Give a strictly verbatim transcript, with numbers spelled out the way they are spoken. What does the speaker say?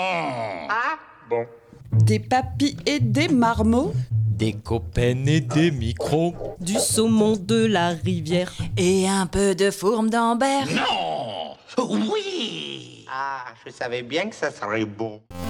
Ah bon. Des papis et des marmots, des copains et des micros, du saumon de la rivière et un peu de fourme d'Ambert. Non. Oui. Ah, je savais bien que ça serait beau.